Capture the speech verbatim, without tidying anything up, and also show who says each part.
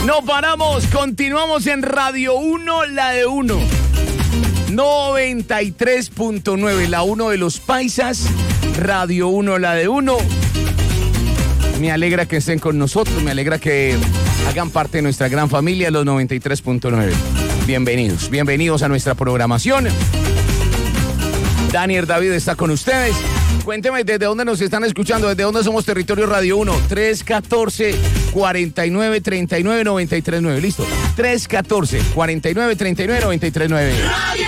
Speaker 1: No paramos, continuamos en Radio uno, la de uno. noventa y tres punto nueve, la uno de los paisas. Radio uno, la de uno. Me alegra que estén con nosotros, me alegra que hagan parte de nuestra gran familia, los noventa y tres punto nueve. Bienvenidos, bienvenidos a nuestra programación. Daniel David está con ustedes. Cuénteme desde dónde nos están escuchando, desde dónde somos Territorio Radio uno. tres uno cuatro, cuatro nueve, tres nueve, nueve tres nueve. Listo. tres uno cuatro, cuatro nueve, tres nueve, nueve tres nueve.